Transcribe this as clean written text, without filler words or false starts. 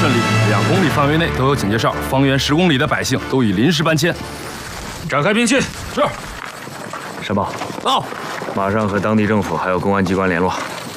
顺利，2公里范围内都有警戒哨，方圆10公里的百姓都已临时搬迁。 展开兵器。 是。 申报。 到。 马上和当地政府还有公安机关联络。